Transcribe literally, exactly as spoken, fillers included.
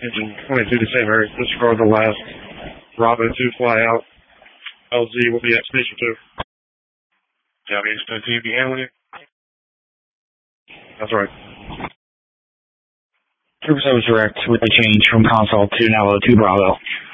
Engine twenty-two to Saint Mary. Disregard the last Bravo two fly out. L Z will be at Station two. Copy, Station two be handling it? That's right. Trooper service direct with a change from console to Nelo to Bravo.